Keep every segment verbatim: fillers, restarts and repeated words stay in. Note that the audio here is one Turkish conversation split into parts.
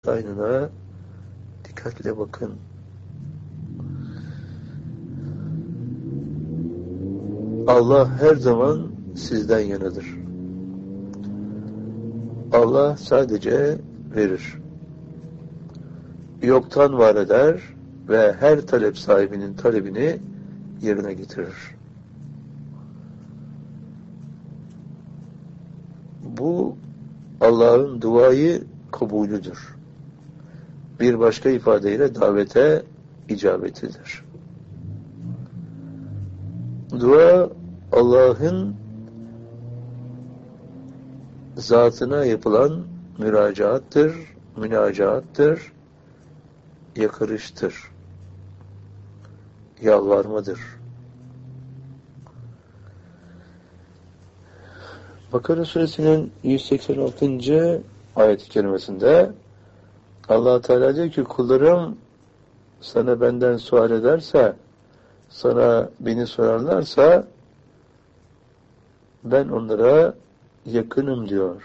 aynına dikkatle bakın. Allah her zaman sizden yanıdır. Allah sadece verir. Yoktan var eder ve her talep sahibinin talebini yerine getirir. Bu Allah'ın duayı kabulüdür. Bir başka ifadeyle davete icabetidir. Dua Allah'ın zatına yapılan müracaattır, münacaattır, yakarıştır, yalvarmadır. Bakara Suresinin yüz seksen altıncı ayet-i kerimesinde Allah Teala diyor ki kullarım sana benden sual ederse, sana beni sorarlarsa ben onlara yakınım diyor.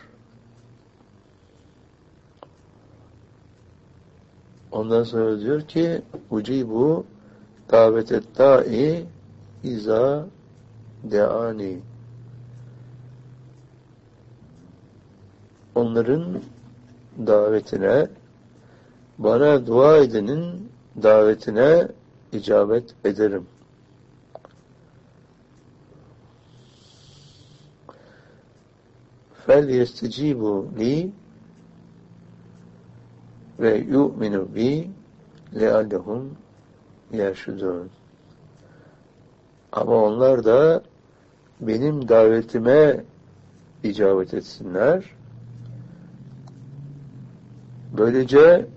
Ondan sonra diyor ki ucibu davetet da'i iza deani. Onların davetine, bana dua edenin davetine icabet ederim. Fel yestecibu li ve yu'minu bi leallehum yerşudun. Ama onlar da benim davetime icabet etsinler. Böylece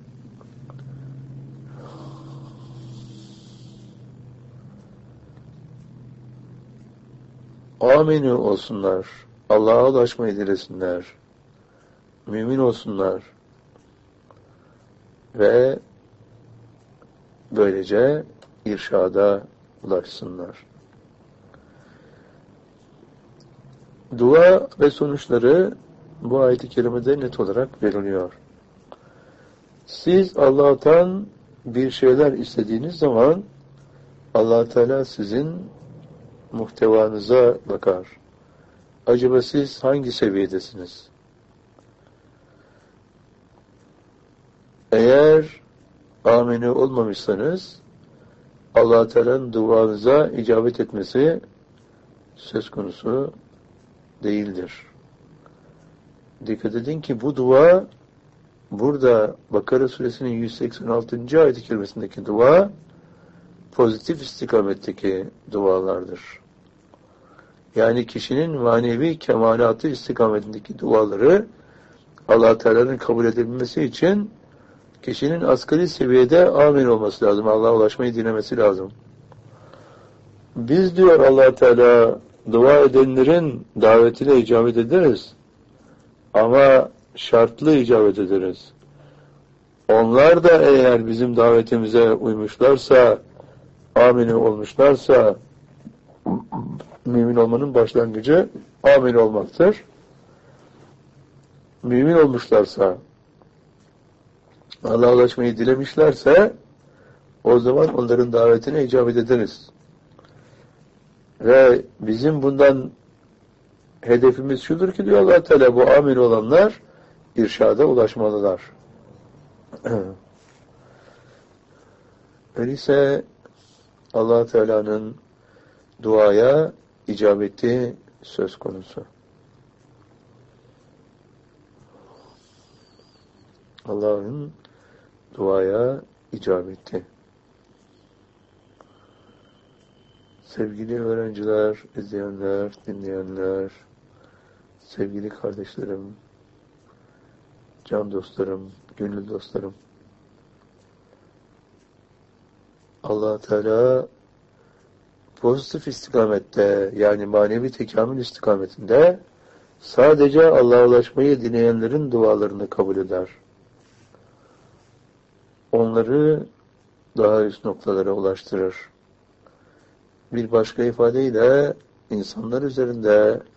âmenü olsunlar. Allah'a ulaşmayı dilesinler. Mümin olsunlar. Ve böylece irşada ulaşsınlar. Dua ve sonuçları bu ayet-i kerimede net olarak veriliyor. Siz Allah'tan bir şeyler istediğiniz zaman Allah Teala sizin muhtevanıza bakar. Acaba siz hangi seviyedesiniz? Eğer amini olmamışsanız Allah Teala'nın duanıza icabet etmesi söz konusu değildir. Dikkat edin ki bu dua burada Bakara Suresinin yüz seksen altıncı ayet-i kerimesindeki dua pozitif istikametteki dualardır. Yani kişinin manevi kemalatı istikametindeki duaları Allah Teala'nın kabul edebilmesi için kişinin asgari seviyede amin olması lazım. Allah'a ulaşmayı dilemesi lazım. Biz diyor Allah Teala dua edenlerin davetine icabet ederiz. Ama şartlı icabet ederiz. Onlar da eğer bizim davetimize uymuşlarsa, amin olmuşlarsa, mümin olmanın başlangıcı amin olmaktır. Mümin olmuşlarsa, Allah'a ulaşmayı dilemişlerse, o zaman onların davetine icabet ederiz. Ve bizim bundan hedefimiz şudur ki diyor Allah Teala, bu amin olanlar irşada ulaşmalılar. Öyleyse Allah Teala'nın duaya icabeti söz konusu. Allah'ın duaya icabeti. Sevgili öğrenciler, izleyenler, dinleyenler, sevgili kardeşlerim, can dostlarım, gönül dostlarım. Allah Teala pozitif istikamette, yani manevi tekamül istikametinde sadece Allah'a ulaşmayı dileyenlerin dualarını kabul eder. Onları daha üst noktalara ulaştırır. Bir başka ifadeyle insanlar üzerinde